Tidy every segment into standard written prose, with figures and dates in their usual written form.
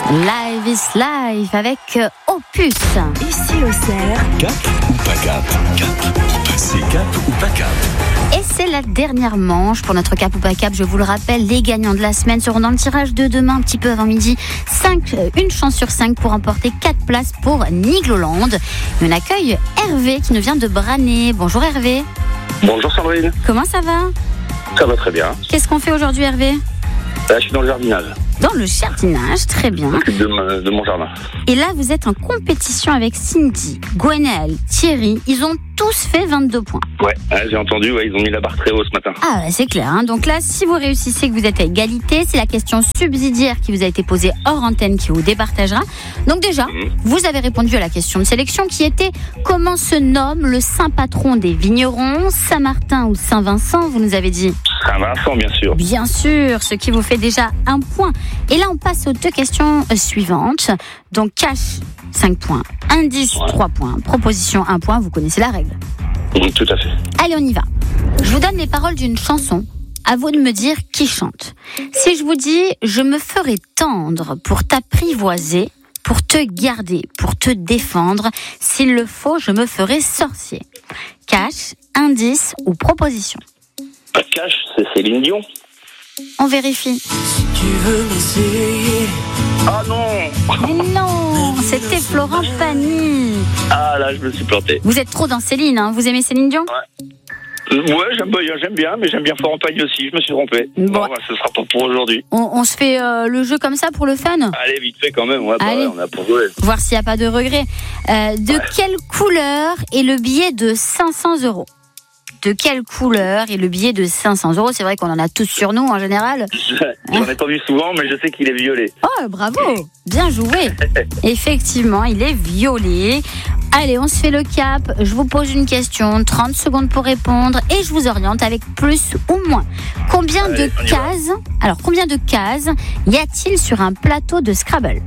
Live is life avec Opus. Ici au cerf. Cap ou pas cap? Cap ou passer cap ou pas cap? Et c'est la dernière manche pour notre cap ou pas cap. Je vous le rappelle, les gagnants de la semaine seront dans le tirage de demain, un petit peu avant midi. Une chance sur 5 pour emporter 4 places pour Nigloland. On accueille Hervé qui nous vient de Branay. Bonjour Hervé. Bonjour Sandrine. Comment ça va? Ça va très bien. Qu'est-ce qu'on fait aujourd'hui Hervé? Là, je suis dans le jardinage. Dans le jardinage, très bien. Je m'occupe de mon jardin. Et là, vous êtes en compétition avec Cindy, Gwenaël, Thierry. Ils ont tous fait 22 points. Ouais, j'ai entendu, ils ont mis la barre très haut ce matin. Ah, c'est clair. Hein. Donc là, si vous réussissez, que vous êtes à égalité, c'est la question subsidiaire qui vous a été posée hors antenne qui vous départagera. Donc déjà, vous avez répondu à la question de sélection qui était comment se nomme le saint patron des vignerons, Saint-Martin ou Saint-Vincent, vous nous avez dit. Saint-Vincent, bien sûr. Bien sûr, ce qui vous fait déjà 1 point. Et là, on passe aux 2 questions suivantes. Donc, cash, 5 points. Indice, 3 points. Proposition, 1 point. Vous connaissez la règle. Tout à fait. Allez, on y va. Je vous donne les paroles d'une chanson. À vous de me dire qui chante. Si je vous dis « Je me ferai tendre pour t'apprivoiser, pour te garder, pour te défendre. S'il le faut, je me ferai sorcier. » Cash, indice ou proposition? Pas de cash, c'est Céline Dion. On vérifie. Tu veux m'essayer? Ah non. Mais non, c'était Florent Pagny. Ah là, je me suis planté. Vous êtes trop dans Céline, hein. Vous aimez Céline Dion? Ouais, j'aime bien, mais j'aime bien Florent Pagny aussi, je me suis trompé. Bon. Ce sera pas pour aujourd'hui. On se fait le jeu comme ça pour le fun? Allez, vite fait quand même, Allez. On a pour jouer. Voir s'il n'y a pas de regret. Quelle couleur est le billet de 500 €? De quelle couleur est le billet de 500 €? C'est vrai qu'on en a tous sur nous en général. J'en ai pas vu souvent, mais je sais qu'il est violet. Oh, bravo! Bien joué! Effectivement, il est violet. Allez, on se fait le cap. Je vous pose une question, 30 secondes pour répondre et je vous oriente avec plus ou moins. Combien de cases y a-t-il sur un plateau de Scrabble?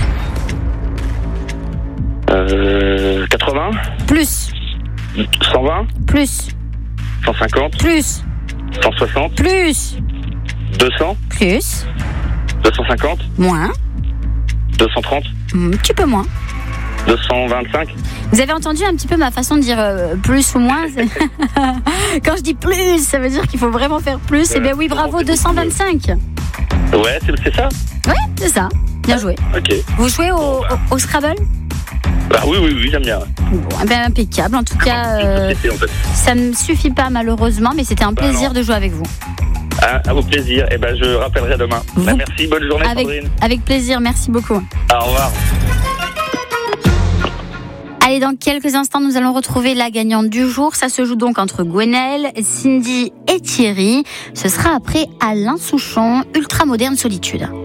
80, Plus, 120, plus, 150, plus, 160, plus, 200, plus, 250, moins, 230, un petit peu moins. 225. Vous avez entendu un petit peu ma façon de dire plus ou moins? Quand je dis plus, ça veut dire qu'il faut vraiment faire plus. Eh bien oui, bravo, 225. Ouais, c'est ça? Ouais, c'est ça. Bien joué. Ok. Vous jouez au Scrabble? Bah oui, j'aime bien. Bon, eh bien, impeccable. En tout cas, En fait. ça ne suffit pas malheureusement, mais c'était un plaisir de jouer avec vous. À vos plaisirs. Et je rappellerai demain. Merci, bonne journée Sandrine. Avec plaisir, merci beaucoup. Au revoir. Allez, dans quelques instants, nous allons retrouver la gagnante du jour. Ça se joue donc entre Gwenaël, Cindy et Thierry. Ce sera après Alain Souchon, Ultra Moderne Solitude.